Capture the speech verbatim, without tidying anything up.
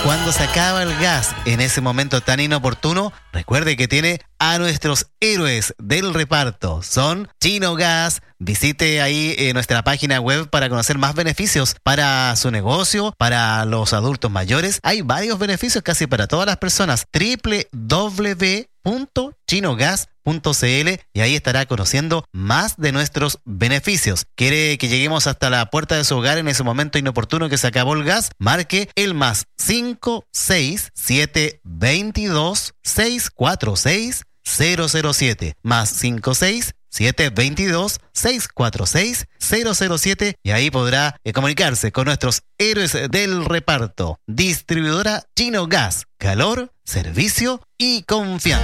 Cuando se acaba el gas en ese momento tan inoportuno, recuerde que tiene a nuestros héroes del reparto. Son Chino Gas. Visite ahí eh, nuestra página web para conocer más beneficios para su negocio, para los adultos mayores. Hay varios beneficios casi para todas las personas. doble u doble u doble u punto chino gas punto c l y ahí estará conociendo más de nuestros beneficios. ¿Quiere que lleguemos hasta la puerta de su hogar en ese momento inoportuno que se acabó el gas? Marque el más cinco seis siete veintidós seis cuatro seis cero cero siete más cinco seis siete veintidós seis cuatro seis cero cero siete y ahí podrá eh, comunicarse con nuestros héroes del reparto. Distribuidora Chino Gas, calor, servicio y confianza.